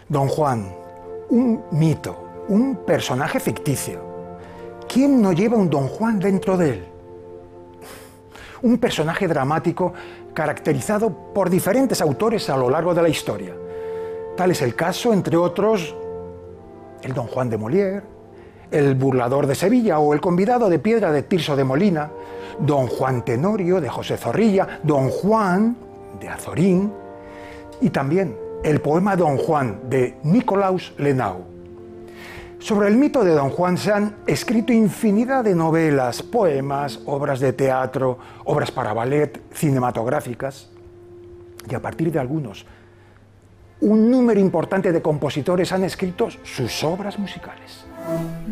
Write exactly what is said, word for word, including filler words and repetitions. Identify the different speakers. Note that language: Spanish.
Speaker 1: Don Juan, un mito, un personaje ficticio. ¿Quién no lleva un Don Juan dentro de él? Un personaje dramático caracterizado por diferentes autores a lo largo de la historia. Tal es el caso, entre otros, el Don Juan de Molière, el burlador de Sevilla o el convidado de piedra de Tirso de Molina, Don Juan Tenorio de José Zorrilla, Don Juan de Azorín y también el poema Don Juan de Nicolaus Lenau. Sobre el mito de Don Juan se han escrito infinidad de novelas, poemas, obras de teatro, obras para ballet, cinematográficas, y a partir de algunos, un número importante de compositores han escrito sus obras musicales.